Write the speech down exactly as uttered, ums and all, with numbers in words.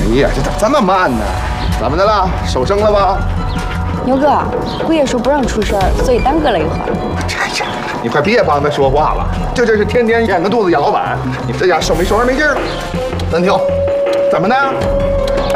呀，这咋这么慢呢？怎么的了？收生了吧？ 牛哥，我爷说不让出事儿，所以耽搁了一会儿。 这呀，你快别帮他说话了，这这是天天掩着肚子演老板，你这家收没收完没劲儿了。暂停，怎么的？